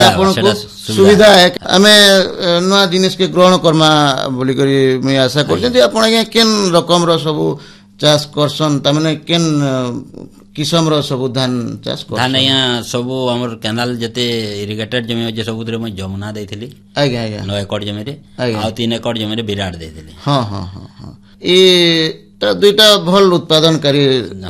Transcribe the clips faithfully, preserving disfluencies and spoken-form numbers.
आपको सुविधा है आमे नुआ जिनिस के ग्रहण करमा बोली करी मैं आशा करछन जे आपण आगे केन रकम रो सब चाष करसन तमने केन किसम रो सब धान चाष कर धान यहाँ सब हमर कैनाल जते इरिगेटेड जमी जे सब उतरे मैं जमुना देथिली आज्ञा आज्ञा नौ एकड़ जमी रे आ तीन एकड़ जमी रे विराट देथिली हां हां हां हां ए ता दुईटा भल उत्पादनकारी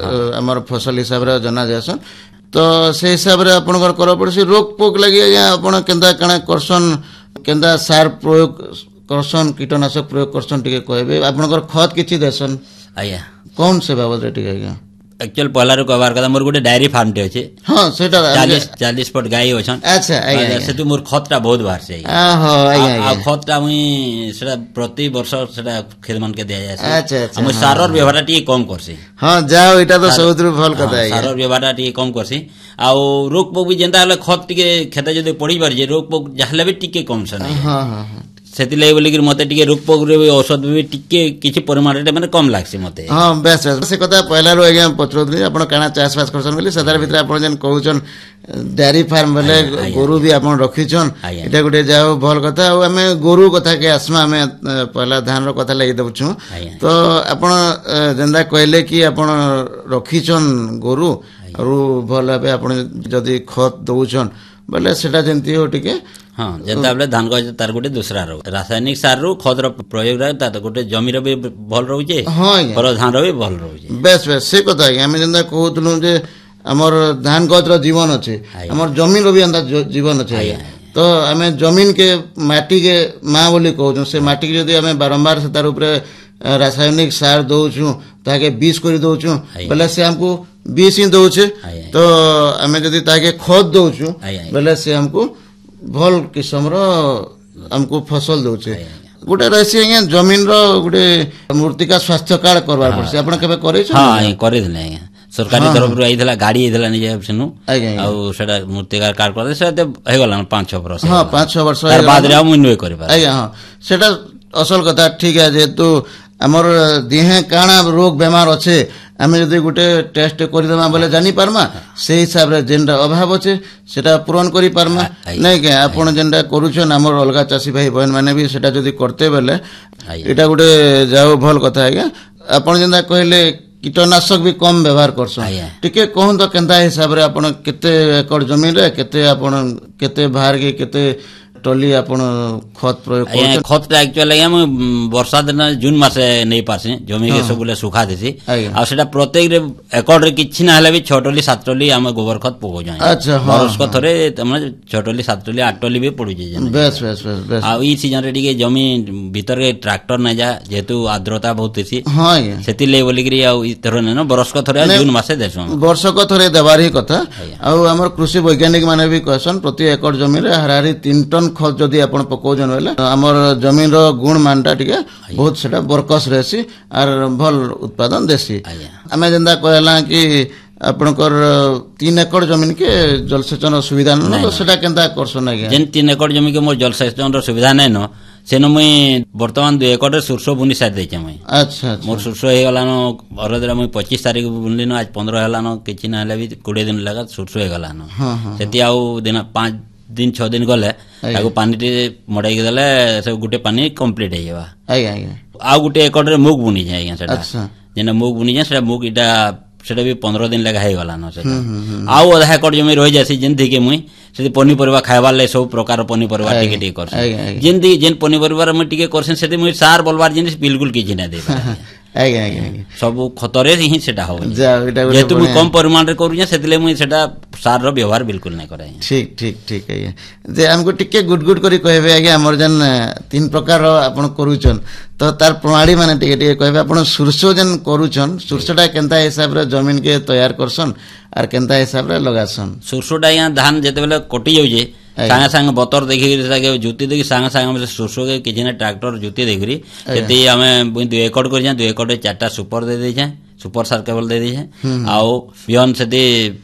हमर फसल हिसाब रे जना जासन तो से हिसाब रे आपण कर पड़सी रोग पोक लगी आपण केंदा कणा करसन केंदा सार प्रयोग करसन कीटनाशक प्रयोग करसन टिके कहबे आपण खत किछि देसन आया कौन से बाबत रे टिके आज्ञा एक्चुअल पहला रो कबार कदा मोर गुटे डायरी फार्म टे अछि हां सेटा चालीस चालीस फुट गाय होछन अच्छा आया से तु मोर खतटा बहुत बाहर से आ हो आया आ खतटा मुई सेटा प्रति वर्ष सेटा खेत मन के दे जाय अच्छा अच्छा हम सारर व्यवहार टी कम करसी हां जाओ एटा तो सबुत्र भल कथा है सारर व्यवहार टी कम करसी आ रोग पोक भी जेंता हले खत टिके खेत जदि पड़ी बार जे रोग पोक जाहले भी टिके कम से नहीं हां हां सेति ले बोली कि मते टिके रोग पोक रे औषध भी टिके किछि परिमाण रे माने कम लागसी मते हां बेस से कथा पहला रो आज्ञा पचरोदनी आपण काना चाष बास करसन बोली सदार भीतर आपण जन कहउचन डेयरी फार्म बेले गोरु भी आपण रखिछन एटा गुटे जाओ भल कथा आ हमें गोरु कथा के आसमा हमें पहला धान रो कथा लई दउछु तो आपण जेंदा कहले कि आपण रखिछन गोरु और भल भाबे आपण जदी खत दउछन बोले सेटा जेंती हो टिके हां जेंता बोले धान गज तार गुटे दूसरा रो रासायनिक सार रो खत रो प्रयोग रा ता गुटे जमी रो भी भल रहउ जे हां पर धान रो भी भल रहउ जे बेस बेस से कथा हम जेंदा कहउतलु जे हमर धान गज रो जीवन अछि हमर जमीन रो भी अंदा जीवन अछि तो हमें जमीन के माटी के मां बोली कहउ से माटी के जदी हमें बारंबार से तार ऊपर रासायनिक सार दउछु ताके बीस करी दउछु बोले से हमको बीस ही दउछे तो हमें जदी ताके खत दउछु बोले से हमको भल किस्म रो हमको फसल दउछे गुटे रहसी आज्ञा जमीन रो गुटे मूर्तिका स्वास्थ्य कार्ड करबार पड़सी आपण केबे करे छ हां करे दिले आज्ञा सरकारी तरफ रो आइथला गाड़ी आइथला नि जे सेनु आ सेटा मूर्तिका कार्ड कर से हे गला पाँच छह वर्ष हां पाँच छह वर्ष तार बाद रे हम इनवे करे पा आज्ञा हां सेटा असल कथा ठीक है जे तो हमर देहे काना रोग बेमार अच्छे आमे जदि गुटे टेस्ट करि देमा बोले जानि पारमा से हिसाब रे जेंडा अभाव अच्छे सेटा पूर्ण करि पारमा नै के आपण जेंडा करूछन हमर अलगा चासी भाई बहन माने भी सेटा जदि करते बेले एटा गुटे जाओ भल कथा है आपण जेंडा कहले कीटनाशक भी कम व्यवहार करसो टिके कहन तो केंता हिसाब रे आपण केते एकड़ जमीन रे केते आपण केते बाहर के केते टली आपण खत प्रयोग कर खत एक्चुअली हम वर्षा दिन जून मासे नै पासे जमी के सबले सुखा देसी आ सेटा प्रत्येक रे एकड़ रे किछि ना हले भी छह टली सात टली हम गोबर खत पको जाय अच्छा वर्ष को थरे तमने छह टली सात टली आठ टली भी पड़ु जाय बस बस बस आ ई सीजन रे टिके जमी भीतर के ट्रैक्टर नै जा जेतु आर्द्रता बहुत थी हां सेति ले बोली करी आ ई तरह न वर्ष को थरे जून मासे देसो वर्ष को थरे देबार ही कथा आ हमर कृषि वैज्ञानिक माने भी कहसन प्रति एकड़ जमी रे हरारी तीन टन खत जदि आपण पकोजन बेले हमर जमीन रो गुण मानटा टिके बहुत सेटा बरकस रहसी आर भल उत्पादन देसी हमें जेंदा कहला कि आपनकर तीन एकड़ जमीन के जलसेचन सुविधा न तो सेटा केंता करसन आ जेन तीन एकड़ जमीन के मोर जलसेचन रो सुविधा नै न सेनो मुई वर्तमान दो एकड़ रे सुरसो बुनी साथ देचे मुई अच्छा मोर सुरसो हे गला न अरदरा मुई पच्चीस तारीख बुनली न आज पंद्रह हला न किछि ना हले भी बीस दिन लगा सुरसो हे गला न सेति आउ दिन पाँच दिन छह दिन गले ताको पानी टे मडाई के देले सब गुटे पानी कंप्लीट हे जेबा आज्ञा आज्ञा आ गुटे एकड़ रे मूग बुनी जाय आज्ञा सेटा अच्छा जेना मूग बुनी जाय सेटा मूग इटा सेटा भी पंद्रह दिन लगा हे गला न सेटा आउ आधा एकड़ जमी रहि जासी जेंति के मुई सेति पनी परिवा खायबा ले सब प्रकार पनी परिवा टिके टिके करसे जेंति जेन पनी परिवा में टिके करसे सेति मुई सार बोलबार जिनिस बिल्कुल किछि ना दे आज्ञा आज्ञा सब खतरे ही सेटा हो जेतु मु कम परिमाण रे करू सेतले मु सेटा सार रो व्यवहार बिल्कुल नै कराय ठीक ठीक ठीक है जे हमको टिके गुड गुड करी कहबे आगे हमर जन तीन प्रकार आपण करूचन तो तार प्रणाली माने टिके टिके कहबे आपण सुरसो जन करूचन सुरसोटा केनता हिसाब रे जमीन के तैयार करसन आर केनता हिसाब रे लगासन सुरसोटा या धान जेते बेले कटि जाउ जे सांगे सांगे बतर देखि के जुती देखि सांगे सांगे सुरसो के किछि ने ट्रैक्टर जुती देखि सेति हमें दो एकड़ कर जा दो एकड़ चारटा सुपर दे दे छै सुपर सार केबल दे दे छै आउ बियन सेति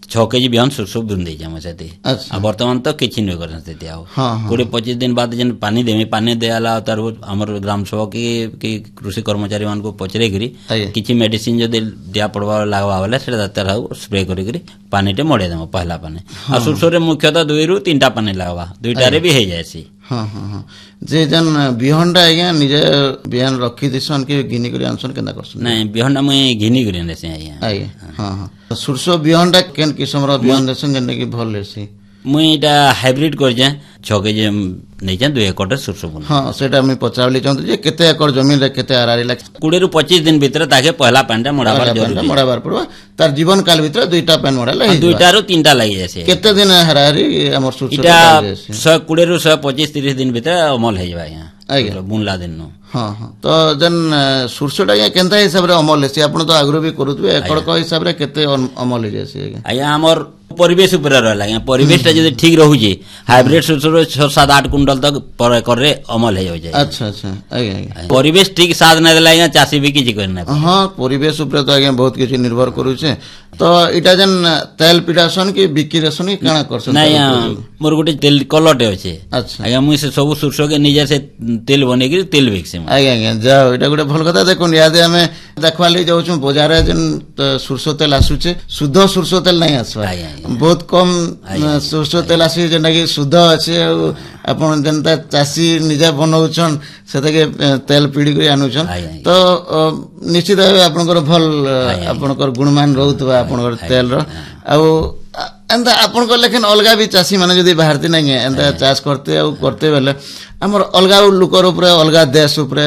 छह केजी बिहन सुरसो बुन दे जाम सेती आ वर्तमान तो किछि नै करन सेती आउ कोड़े पच्चीस दिन बाद जन पानी देमी पानी देला तार हमर ग्राम सभा की की कृषि कर्मचारी मान को पचरे करी किछि मेडिसिन जो दिया पड़वा लागवा वाला सेटा दतर हाउ स्प्रे करी करी पानी टे मडे देम पहला पानी आ सुरसो रे मुख्यतः दुई रु तीनटा पानी लागवा दुईटा रे भी हे जायसी हाँ हाँ हाँ जे जन बिहनटा आज्ञा निजे बिहन रखी दिसन कि घिनी करी आनसन केना करसन नहीं बिहनटा मुई घिनी करी नेसे आज्ञा आज्ञा हाँ हाँ सुरसो बिहनटा केन किस्म रो बिहन देसन जने कि भल लेसी मुई इटा हाइब्रिड कर जे छह केजी नै जे दो एकड़ रे सुरसो बुन हां सेटा मैं पचावली चाहत जे केते एकड़ जमीन रे केते आरारी लाग बीस रु पच्चीस दिन भीतर ताके पहला पांडा मडाबार जरूरी मडाबार पड़वा तार जीवन काल भीतर दुईटा पान मडा लै दुईटा रु तीनटा लागि जासे केते दिन हरारी हमर सुरसो इटा एक सौ बीस रु एक सौ पच्चीस तीस दिन भीतर अमल हे जाय आज्ञा बुनला दिन नो हाँ हाँ तो जन सुरसोटा आज्ञा केनता हिसाब रे अमल हेसी आपण तो आगरो भी करूतबे एकड़ को हिसाब रे केते अमल हे जासी आज्ञा आज्ञा हमर परिवेश ऊपर रहला आज्ञा परिवेशटा जदी ठीक रहू जे हाइब्रिड सुरसो छह सात आठ कुंटल तक पर एकड़ रे अमल हे जाय अच्छा अच्छा आज्ञा परिवेश ठीक साथ नै देला आज्ञा चासी भी किछि करना हां परिवेश ऊपर तो आज्ञा बहुत किछि निर्भर करू छे तो इटा जन तेल पिडासन की बिक्रीसन की काना करसन नहीं मोर गुटे तेल कलटे अछि अच्छा आज्ञा मुई से सब सुरसो के निजे से तेल बने के तेल बेकसे आज्ञा आज्ञा जाओ इटा गुटे भल कथा देखुन यादे हमें देखवा ले जाउ छु बाजार रे जन सुरसो तेल आसु छे शुद्ध सुरसो तेल नहीं आसवा बहुत कम सुरसो तेल आसी जेना कि शुद्ध अछि आपण जनता चासी निजा बनाउछन सेता के तेल पीडी कर आनुछन तो निश्चित भाबे आपनकर भल आपनकर गुणमान रहउतबा आपनकर तेल रो आ एंता आपनकर लेकिन अलगा भी चासी माने जदी भारती नहीं है एंता चाष करते आ करते बेले हमर अलगा लुकर ऊपर अलगा देश ऊपर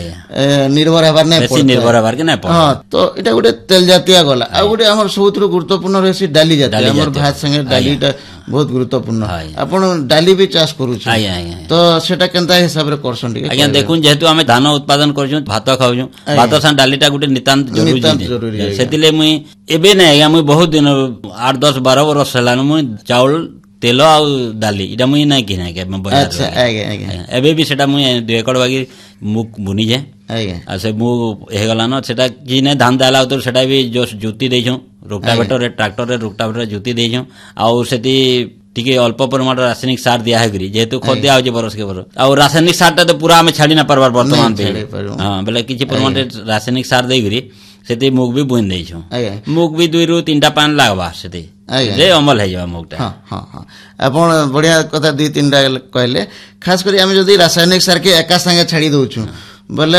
निर्भर हबार नै पड़े निर्भर हबार के नै पड़े हां तो इटा गुटे तेल जातिया गला आ गुटे हमर सबुतरो गुरुत्वपूर्ण रहसी डाली जातिया हमर भात संगे डालीटा बहुत गुरुत्वपूर्ण आपण डाली भी चाष करू छी तो सेटा केनता हिसाब रे करसन ठीक आज्ञा देखुन जेहेतु हमें धान उत्पादन करजु भात खाउजु भात सान डालीटा गुटे नितांत जरूरी सेतिले मुई एबे नै आज्ञा मुई बहुत दिन आठ दस बारह वर्ष हलान मुई चावल तेल आ डाली इटा मुई नै किना के बाजार अच्छा आज्ञा आज्ञा एबे भी सेटा मुई दो एकड़ बागी मुक बुनी जे आज्ञा आ से मु हे गला न सेटा कि नै धान दाला तो सेटा भी जो जुती देछो रोटावेटर रे ट्रैक्टर रे रोटावेटर जुती देछो आ सेती टिके अल्प परिमाण रासायनिक सार दिया है गरी जेहेतु खत दिया हो बरस के बरस और रासायनिक सार ता तो पूरा हमें छाड़ी ना परबार वर्तमान पे हां बेले किछि परिमाण रासायनिक सार दे गरी सेती मुग भी बुन देछो मुग भी दुई रु तीनटा पान लागबा सेती जे अमल है जावा मुगटा हां हां हां आपण बढ़िया कथा दुई तीनटा कहले खास करी हम जदी रासायनिक सार के एका संगे छाड़ी दोछु बोले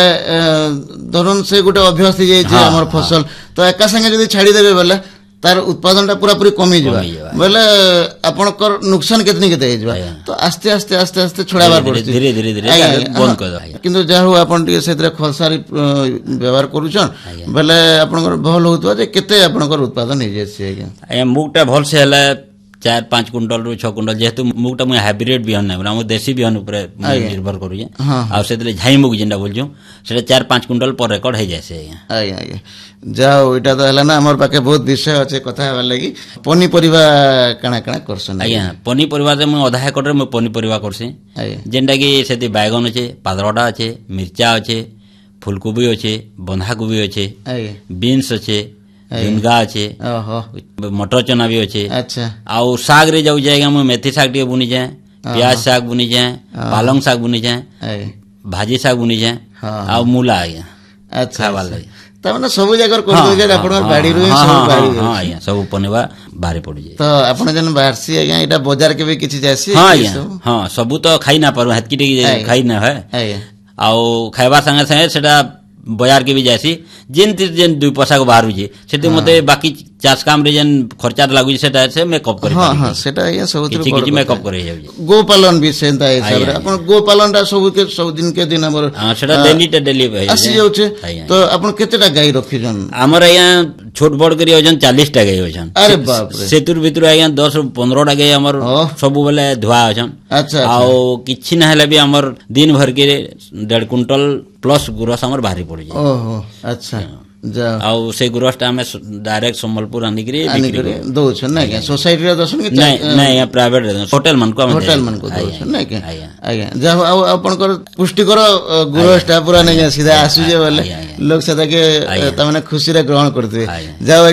धरन से गुटे अभ्यास जे जे हमर फसल तो एका संगे जदी छाड़ी देबे बोले तार उत्पादन टा पूरा पूरी कमी जबा बोले आपण कर नुकसान कितनी केते हे जबा तो आस्ते आस्ते आस्ते आस्ते छोड़ाबार पड़छ धीरे धीरे धीरे बंद कर दो किंतु जाहु आपण टिके सेतरे खलसारी व्यवहार करूछन बोले आपण कर भल होतबा जे केते आपण कर उत्पादन हे जेसी आज्ञा ए मुगटा भल से हला चार पांच कुंटल रु छह कुंटल जेहेतु मुगटा मुई हाइब्रिड बिहन नै हम देसी बिहन ऊपर निर्भर करू जे आ सेतले झाई मुग जेंडा बोलजो सेटा चार पांच कुंटल पर एकड़ हे जासे आज्ञा आज्ञा जाओ इटा तो हला ना हमर पाके बहुत विषय अछि कथा हवा लागि पनी परिवा काना काना करसन आज्ञा पनी परिवा से मैं आधा एकड़ रे मैं पनी परिवा करसी जेंडा कि सेति बैगन अछि पादरडा अछि मिर्चा अछि फूलकोबी अछि बंधा गोभी अछि बीन्स अछि झुनगा अछि ओहो मटर चना भी अछि अच्छा आ साग रे जाउ जाएगा मैं मेथी साग टे बुनी जाए प्याज साग बुनी जाए पालंग साग बुनी जाए भाजी साग बुनी जाए आ मूला आज्ञा अच्छा वाला तमने सब जगह कर दो जे आपण बाड़ी रो सब बाड़ी हां आज्ञा सब पनेवा बारे पड़ जाए तो आपण जन बारसी आज्ञा एटा बाजार के भी किछि जासी हां आज्ञा हां सब तो खाई ना पर हाथ की खाई ना है आज्ञा आ खाइबा संगे संगे सेटा बाजार के भी जासी जेन जेन दुई पैसा को बाहर जे सेते मते बाकी चाष काम रे जेन खर्चा लागु सेटा से मेकअप करे हां हां सेटा ये सब किछि किछि मेकअप करे जाउ गो पालन भी सेंता हिसाब रे अपन गो पालन रा सब के सब दिन के दिन हमर हां सेटा डेली टे डेली भाई आसी जाउ छे तो अपन केतेटा गाय रखि जन हमर यहां छोट बड़ करी ओजन चालीस टा गाय ओजन अरे बाप रे सेतुर भितर यहां दस पंद्रह टा गाय हमर सब बेले धुआ ओजन अच्छा आ किछि ना हले भी हमर दिन भर के डेढ़ कुंटल प्लस गुरस हमर बाहरी पड़ जाय ओहो अच्छा जा आउ से गुरसटा हमें डायरेक्ट संबलपुर आनी करी आनी करी दो छ ना के सोसाइटी रे दसन के नहीं नहीं या प्राइवेट होटल मन को होटल मन को दो छ ना के आज्ञा जा अपन कर पुष्टिकर गुरसटा पूरा नहीं सीधा आसु जे बोले लोग सदा के त माने खुशी रे ग्रहण करते जाओ आज्ञा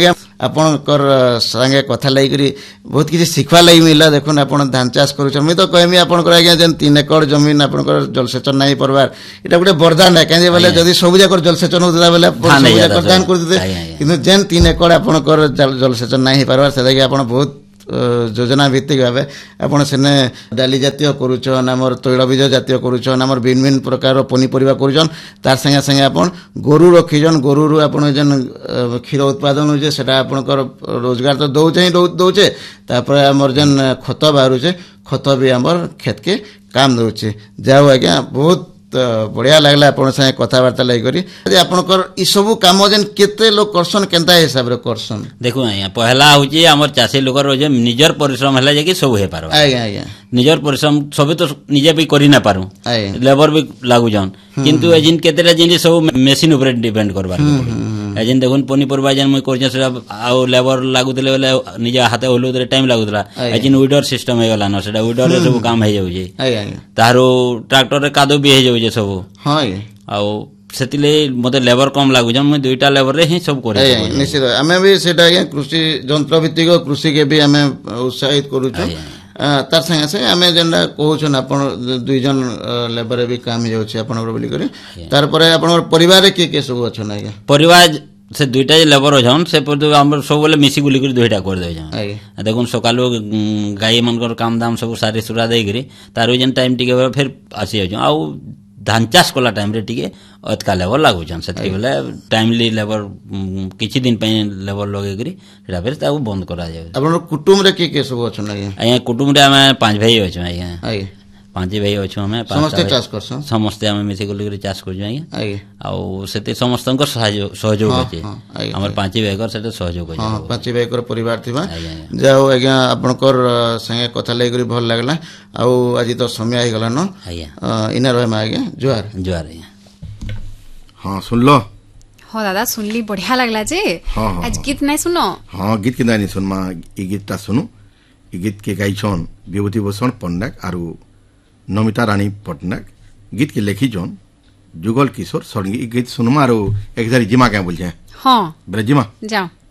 आपणकर संगे कथा लगी बहुत किसी शिखवा लगी मिला देखुन आप धान चाष कर मुझे तो कहमी आपंकर आज्ञा जेन तीन एकड़ जमीन आपंकर जलसेचन नहीं परबार इटा गोटे वरदान है कहीं बोले जदि सब जाकर जलसेचन होता बेले दान कर देते जेन तीन एकड़ आपंकर जलसेचन नहीं पारबार से आप बहुत योजना भित्तिक भाव आपड़ से डाली जातीय करुचन आमर तैलबीज जातीय करुचन आमर भिन्न भिन्न प्रकार पनीपरिया करुचन तार संगे संगे आपन गोरु रखीजन गोरु रु आपन जेन क्षीर उत्पादन होजे सेटा आपनकर रोजगार तो दौचे ही दौचे तापर आमर जेन खत बाहरुचे खत भी आमर खेत के काम दौचे जाओ आज्ञा बहुत बढ़िया लगला आपन संगे कथबार्ता लगी आपनकर ई सब काम जेन केते लोग करसन केनता हिसाब रे करसन देखो आया पहला होची हमर चासी लोकर जे निजर परिश्रम हला जे कि सब हे पारबा आज्ञा आज्ञा निजर परिश्रम सब तो निजे भी करि ना पारू लेबर भी लागू जान किंतु एजिन केतेरा जिनिस सब मशीन ऊपर डिपेंड करबा एजिन देखुन पनीपरिया जेन मैं करछ सेटा आ लेबर लागू देले बेले निजे हाथे होलो दरे टाइम लागू दला एजिन वीडर सिस्टम हे गला न सेटा वीडर रे सब काम हे जाउ जे आज्ञा तारो ट्रैक्टर रे कादो भी हे जाउ जे सब हां आ सेतिले मते लेबर कम लागु जन मैं दुईटा लेबर रे ही सब करे निश्चित हमें भी सेटा आज्ञा कृषि जंत्र भित्तिक कृषि के भी हमें उत्साहित करू तार संगे संगे आम जेनटा कहून आप दुई जन लेबर भी काम हो बोलिक तार परिवार किए किए सब अच्छा आज्ञा परिवार से दुईटा लेबर अच्छन से सब बोले मिसी गुलिक दुईटा कर दे देखुन सका गाई मन काम दाम सब सारी सुरा देकरी तार जेन टाइम टिके फिर आसी जाऊँ आउ धान चाष कला टाइम रे टिके अतका लेबर लागुछन सेति बेले टाइमली लेबर किछि दिन पे लेबर लगे करी सेटा फिर ताऊ बंद करा जाय आपन कुटुंब रे के के सब अछन आज्ञा आज्ञा कुटुंब रे हमें पांच भाई अछन आज्ञा आज्ञा पांच भाई अछन हमें समस्त चाष करसन समस्त हमें मिसे गुलिक चाष कर आज्ञा आज्ञा आ सेति समस्तंकर सहयोग होचे हमर पांच भाई कर सेते सहयोग होचे हां पांच भाई कर परिवार थिबा जाओ आज्ञा आपनकर संगे कथा लई करी भल लागला आ आज तो समय आइ गला न आज्ञा इना रहमा आज्ञा जोहार जोहार हाँ सुन लो हाँ दादा सुनली बढ़िया लगला जे हाँ, हाँ, आज गीत नहीं सुनो हाँ गीत के नहीं सुनमा ई गीतटा सुनु ई गीत के गाइछन विभूति भूषण पट्टनायक आरु नमिता रानी पट्टनायक गीत के लेखी जन जुगल किशोर सड़गी गीत सुनमा आरु एक जिमा क्या बोल जाए हाँ बोले जिमा जाओ